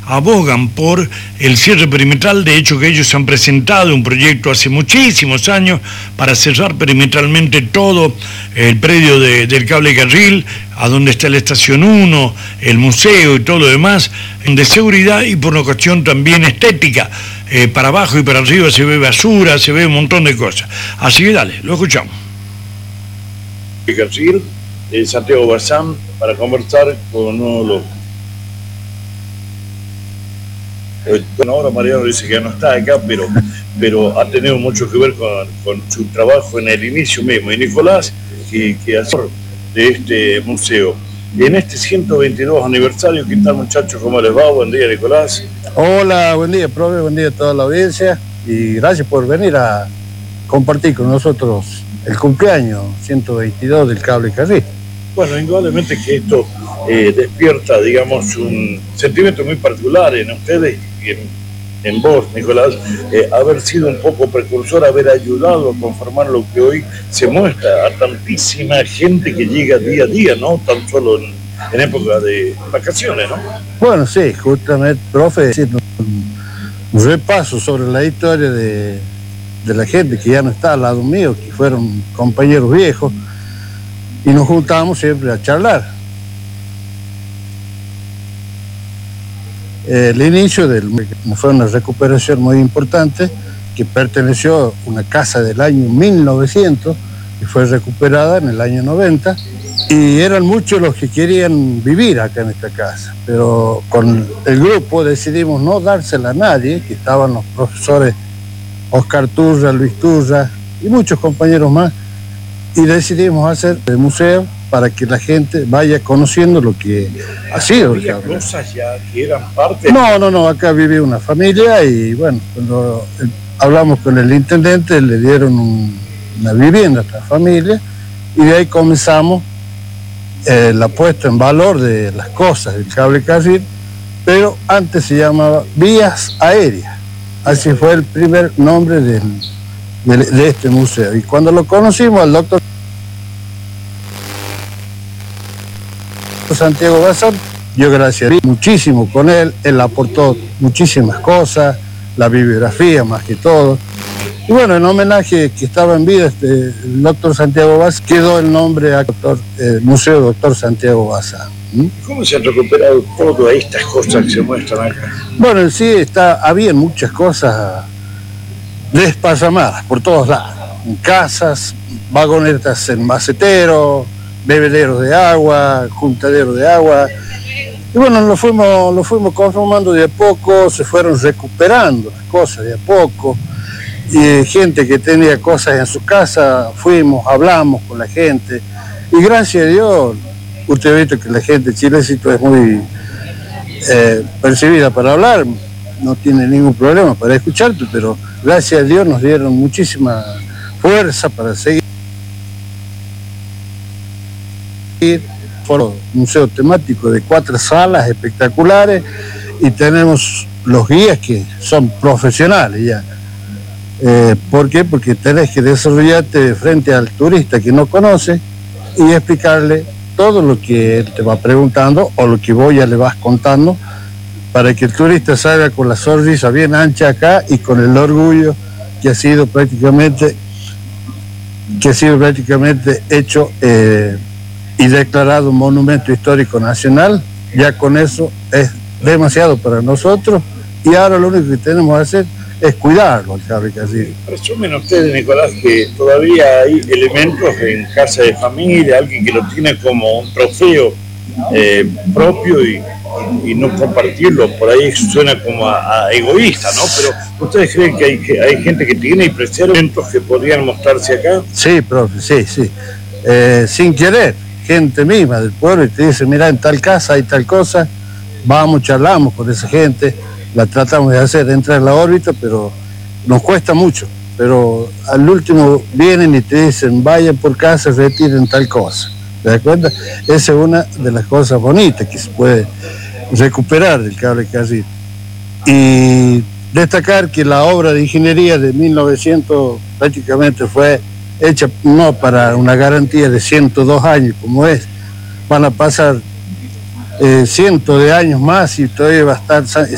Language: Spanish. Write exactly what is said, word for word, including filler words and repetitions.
abogan por el cierre perimetral. De hecho, que ellos han presentado un proyecto hace muchísimos años para cerrar perimetralmente todo el predio de, del Cable Carril, a donde está la estación uno, el museo y todo lo demás, de seguridad y por una cuestión también estética. Eh, para abajo y para arriba se ve basura, se ve un montón de cosas. Así que dale, lo escuchamos. Carril, eh, Santiago Bazán, para conversar con uno de los... Bueno, ahora Mariano dice que ya no está acá, pero, pero ha tenido mucho que ver con, con su trabajo en el inicio mismo. Y Nicolás, que, que hace de este museo. En este ciento veintidós aniversario, ¿qué tal, muchachos? ¿Cómo les va? Buen día, Nicolás. Hola, buen día, profe, buen día a toda la audiencia y gracias por venir a compartir con nosotros el cumpleaños ciento veintidós del Cable Carril. Bueno, indudablemente que esto eh, despierta, digamos, un sentimiento muy particular en ustedes y en, en vos, Nicolás, eh, haber sido un poco precursor, haber ayudado a conformar lo que hoy se muestra a tantísima gente que llega día a día, ¿no? Tan solo en, en época de vacaciones, ¿no? Bueno, sí, justamente, profe, haciendo un, un repaso sobre la historia de, de la gente que ya no está al lado mío, que fueron compañeros viejos, y nos juntábamos siempre a charlar. El inicio del fue una recuperación muy importante que perteneció a una casa del año mil novecientos y fue recuperada en el año noventa, y eran muchos los que querían vivir acá en esta casa, pero con el grupo decidimos no dársela a nadie, que estaban los profesores Oscar Turra, Luis Turra y muchos compañeros más, y decidimos hacer el museo para que la gente vaya conociendo lo que ha sido. ¿Había cosas ya que eran parte? No, no, no, acá vivía una familia y bueno, cuando hablamos con el intendente le dieron un, una vivienda a esta familia y de ahí comenzamos eh, la puesta en valor de las cosas del Cable Carril, pero antes se llamaba Vías Aéreas, así fue el primer nombre del, de, de este museo. Y cuando lo conocimos al doctor Santiago Bazán, yo gracias muchísimo con él, él aportó muchísimas cosas, la bibliografía más que todo. Y bueno, en homenaje que estaba en vida este, el doctor Santiago Bazán, quedó el nombre a doctor, eh, Museo Doctor Santiago Bazán. ¿Mm? ¿Cómo se han recuperado todas estas cosas que se muestran acá? Bueno, en sí está, había muchas cosas desparramadas por todos lados, en casas, vagonetas en maceteros, bebederos de agua, juntaderos de agua. Y bueno, lo fuimos, lo fuimos conformando de a poco, se fueron recuperando las cosas de a poco. Y gente que tenía cosas en su casa, fuimos, hablamos con la gente. Y gracias a Dios, usted ha visto que la gente chilecito es muy eh, percibida para hablar, no tiene ningún problema para escucharte, pero gracias a Dios nos dieron muchísima fuerza para seguir. Foro, museo temático de cuatro salas espectaculares y tenemos los guías que son profesionales ya. Eh, ¿Por qué? Porque tenés que desarrollarte frente al turista que no conoce y explicarle todo lo que él te va preguntando o lo que vos ya le vas contando para que el turista salga con la sonrisa bien ancha acá y con el orgullo que ha sido prácticamente que ha sido prácticamente hecho eh, y declarado un monumento histórico nacional. Ya con eso es demasiado para nosotros y ahora lo único que tenemos que hacer es cuidarlo, el Cable Carril. Presumen ustedes, Nicolás, que todavía hay elementos en casa de familia, alguien que lo tiene como un trofeo eh, propio y, y no compartirlo, por ahí suena como a, a egoísta, ¿no? Pero ¿ustedes creen que hay, que hay gente que tiene y preserva elementos que podrían mostrarse acá? Sí, profe, sí, sí. Eh, sin querer, gente misma del pueblo y te dice, mira, en tal casa hay tal cosa, vamos, charlamos con esa gente, la tratamos de hacer entrar en la órbita, pero nos cuesta mucho. Pero al último vienen y te dicen, vayan por casa, retiren tal cosa. ¿Te das cuenta? Esa es una de las cosas bonitas que se puede recuperar del Cable Carril. Y destacar que la obra de ingeniería de mil novecientos prácticamente fue hecha no para una garantía de ciento dos años como es, van a pasar eh, cientos de años más y todavía va a estar